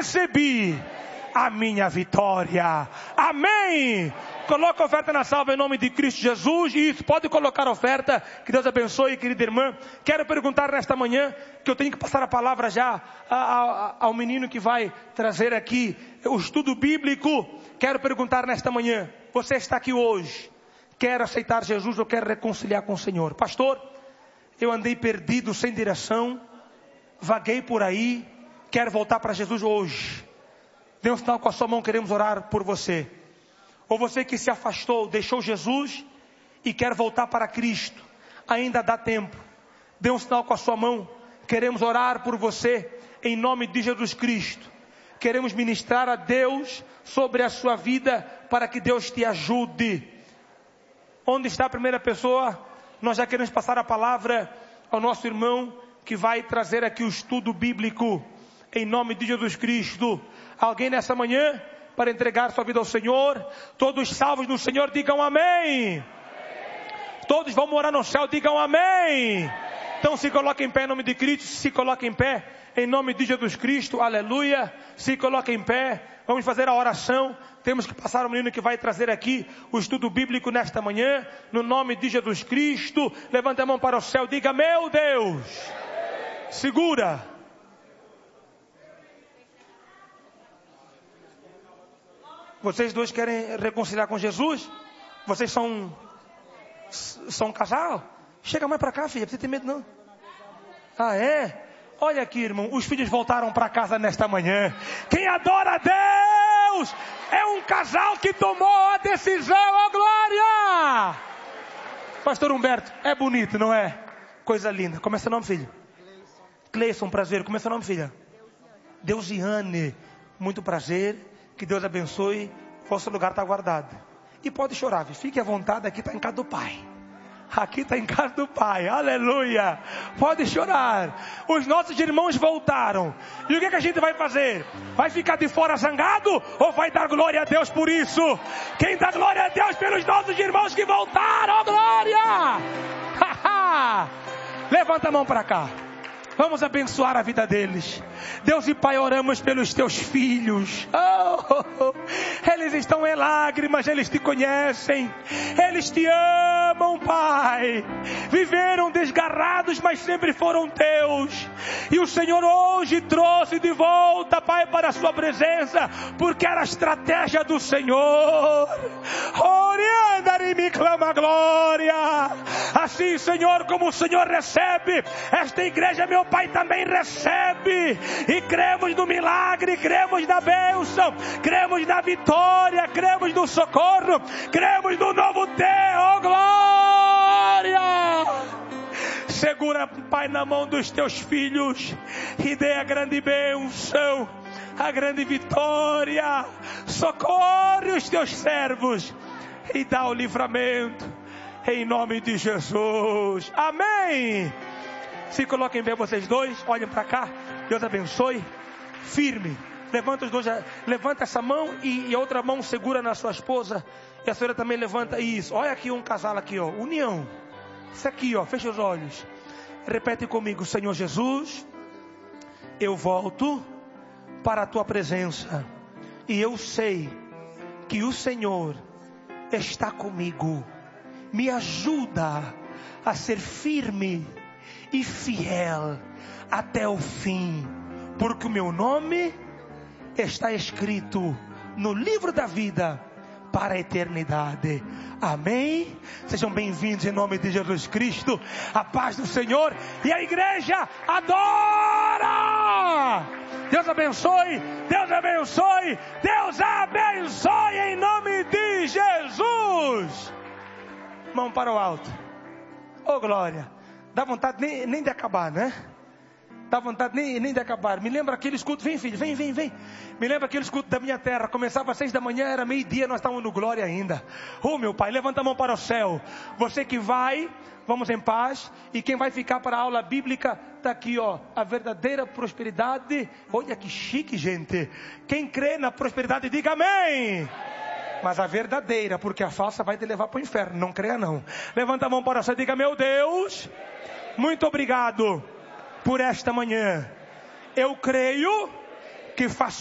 recebi a minha vitória. Amém. Coloca a oferta na salva em nome de Cristo Jesus. E isso, pode colocar a oferta. Que Deus abençoe, querida irmã. Quero perguntar nesta manhã, que eu tenho que passar a palavra já ao menino que vai trazer aqui o estudo bíblico. Quero perguntar nesta manhã, você está aqui hoje, quer aceitar Jesus ou quer reconciliar com o Senhor? Pastor, eu andei perdido, sem direção, vaguei por aí, quero voltar para Jesus hoje. Dê um sinal com a sua mão, queremos orar por você. Ou você que se afastou, deixou Jesus e quer voltar para Cristo, ainda dá tempo. Dê um sinal com a sua mão, queremos orar por você, em nome de Jesus Cristo. Queremos ministrar a Deus sobre a sua vida, para que Deus te ajude. Onde está a primeira pessoa? Nós já queremos passar a palavra ao nosso irmão, que vai trazer aqui o estudo bíblico, em nome de Jesus Cristo. Alguém nessa manhã, para entregar sua vida ao Senhor? Todos salvos no Senhor, digam amém. Todos vão morar no céu, digam amém. Então se coloque em pé em nome de Cristo, se coloque em pé em nome de Jesus Cristo, aleluia. Se coloque em pé, vamos fazer a oração. Temos que passar o menino que vai trazer aqui o estudo bíblico nesta manhã, no nome de Jesus Cristo. Levante a mão para o céu, diga: meu Deus, segura. Vocês dois querem reconciliar com Jesus? Vocês são um casal? Chega mais para cá, filha, não precisa ter medo não. Ah, é? Olha aqui, irmão, os filhos voltaram para casa nesta manhã. Quem adora a Deus é um casal que tomou a decisão, ó glória! Pastor Humberto, é bonito, não é? Coisa linda. Como é seu nome, filho? Cleison, prazer. Como é seu nome, filha? Deusiane. Muito prazer. Que Deus abençoe. Vosso lugar está guardado. E pode chorar, filho. Fique à vontade, aqui está em casa do Pai. Aqui está em casa do Pai, aleluia. Pode chorar. Os nossos irmãos voltaram. E o que a gente vai fazer? Vai ficar de fora zangado? Ou vai dar glória a Deus por isso? Quem dá glória a Deus pelos nossos irmãos que voltaram, glória! Levanta a mão para cá. Vamos abençoar a vida deles. Deus e Pai, oramos pelos teus filhos. Eles estão em lágrimas, eles te conhecem. Eles te amam, Pai. Viveram desgarrados, mas sempre foram teus. E o Senhor hoje trouxe de volta, Pai, para a sua presença, porque era a estratégia do Senhor. Orienta e me clama glória. Assim, Senhor, como o Senhor recebe, esta igreja, meu Pai, também recebe. E cremos no milagre, cremos na bênção, cremos na vitória, cremos no socorro, cremos no novo tempo, glória! Segura, Pai, na mão dos teus filhos e dê a grande bênção, a grande vitória. Socorre os teus servos e dá o livramento, em nome de Jesus. Amém. Se coloquem bem vocês dois, olhem para cá. Deus abençoe. Firme. Levanta os dois, levanta essa mão e outra mão segura na sua esposa. E a senhora também levanta isso. Olha aqui um casal aqui, ó. União. Isso aqui, ó. Fecha os olhos. Repete comigo: Senhor Jesus, eu volto para a tua presença. E eu sei que o Senhor está comigo. Me ajuda a ser firme e fiel até o fim, porque o meu nome está escrito no livro da vida para a eternidade. Amém? Sejam bem-vindos em nome de Jesus Cristo. A paz do Senhor. E a igreja adora. Deus abençoe. Deus abençoe. Deus abençoe em nome de Jesus. Mão para o alto. Oh glória. Dá vontade nem de acabar, né? Dá vontade nem de acabar. Me lembra aquele escudo. Vem, filho, vem. Me lembra aquele escudo da minha terra. Começava às 6 da manhã, era meio-dia, nós estávamos no glória ainda. Oh, meu Pai, levanta a mão para o céu. Você que vai, vamos em paz. E quem vai ficar para a aula bíblica, está aqui, ó. A verdadeira prosperidade. Olha que chique, gente. Quem crê na prosperidade, diga amém. Mas a verdadeira, porque a falsa vai te levar para o inferno. Não creia não. Levanta a mão para você e diga: meu Deus, muito obrigado por esta manhã. Eu creio que faço